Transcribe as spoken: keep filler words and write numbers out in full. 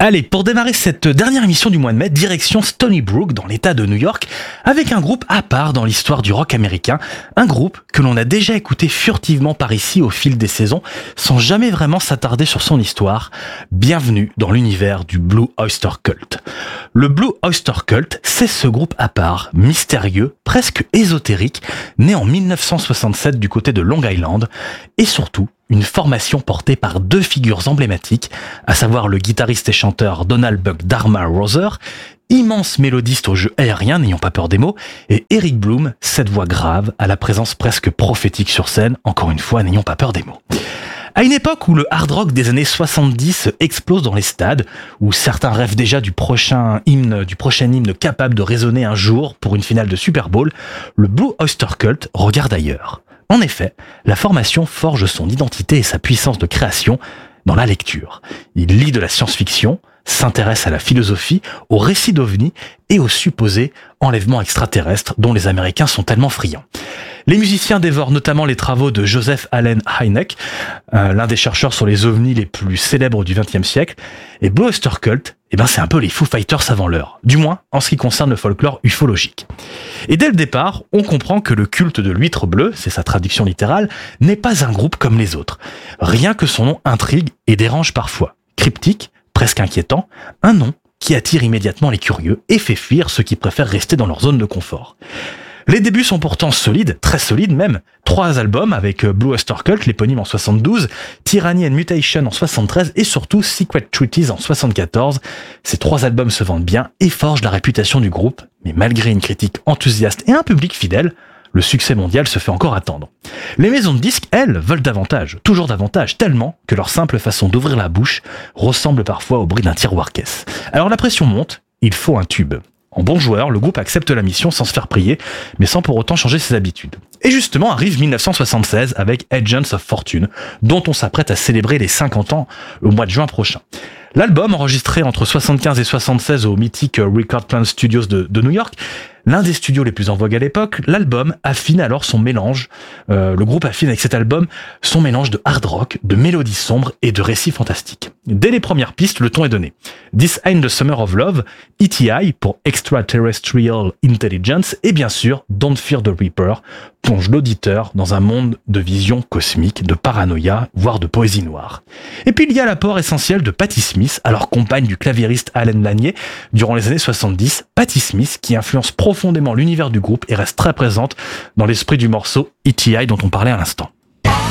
Allez, pour démarrer cette dernière émission du mois de mai, direction Stony Brook dans l'état de New York, avec un groupe à part dans l'histoire du rock américain, un groupe que l'on a déjà écouté furtivement par ici au fil des saisons, sans jamais vraiment s'attarder sur son histoire. Bienvenue dans l'univers du Blue Oyster Cult. Le Blue Oyster Cult, c'est ce groupe à part, mystérieux, presque ésotérique, né en mille neuf cent soixante-sept du côté de Long Island, et surtout, une formation portée par deux figures emblématiques, à savoir le guitariste et chanteur Donald Buck Dharma Rother, immense mélodiste au jeu aérien, n'ayons pas peur des mots, et Eric Bloom, cette voix grave, à la présence presque prophétique sur scène, encore une fois, n'ayons pas peur des mots. À une époque où le hard rock des années soixante-dix explose dans les stades, où certains rêvent déjà du prochain hymne, du prochain hymne capable de résonner un jour pour une finale de Super Bowl, le Blue Oyster Cult regarde ailleurs. En effet, la formation forge son identité et sa puissance de création dans la lecture. Il lit de la science-fiction, s'intéresse à la philosophie, aux récits d'ovnis et aux supposés enlèvements extraterrestres dont les Américains sont tellement friands. Les musiciens dévorent notamment les travaux de Joseph Allen Hynek, euh, l'un des chercheurs sur les ovnis les plus célèbres du vingtième siècle, et Blue Oyster Cult, eh ben c'est un peu les Foo Fighters avant l'heure, du moins en ce qui concerne le folklore ufologique. Et dès le départ, on comprend que le culte de l'huître bleue, c'est sa traduction littérale, n'est pas un groupe comme les autres. Rien que son nom intrigue et dérange parfois. Cryptique, presque inquiétant, un nom qui attire immédiatement les curieux et fait fuir ceux qui préfèrent rester dans leur zone de confort. Les débuts sont pourtant solides, très solides même. Trois albums avec Blue Oyster Cult, l'éponyme en soixante-douze, Tyranny and Mutation en soixante-treize et surtout Secret Treaties en soixante-quatorze. Ces trois albums se vendent bien et forgent la réputation du groupe, mais malgré une critique enthousiaste et un public fidèle, le succès mondial se fait encore attendre. Les maisons de disques, elles, veulent davantage, toujours davantage, tellement que leur simple façon d'ouvrir la bouche ressemble parfois au bruit d'un tiroir-caisse. Alors la pression monte, il faut un tube. En bon joueur, le groupe accepte la mission sans se faire prier, mais sans pour autant changer ses habitudes. Et justement arrive mille neuf cent soixante-seize avec Agents of Fortune, dont on s'apprête à célébrer les cinquante ans au mois de juin prochain. L'album, enregistré entre soixante-quinze et soixante-seize au mythique Record Plant Studios de, de New York, l'un des studios les plus en vogue à l'époque, l'album affine alors son mélange, euh, le groupe affine avec cet album son mélange de hard rock, de mélodies sombres et de récits fantastiques. Dès les premières pistes, le ton est donné. This Ain't the Summer of Love, E T I pour Extraterrestrial Intelligence et bien sûr Don't Fear the Reaper plonge l'auditeur dans un monde de vision cosmique, de paranoïa, voire de poésie noire. Et puis il y a l'apport essentiel de Patti Smith, alors compagne du claviériste Allen Lanier durant les années soixante-dix, Patti Smith qui influence profondément l'univers du groupe et reste très présente dans l'esprit du morceau E T I dont on parlait à l'instant.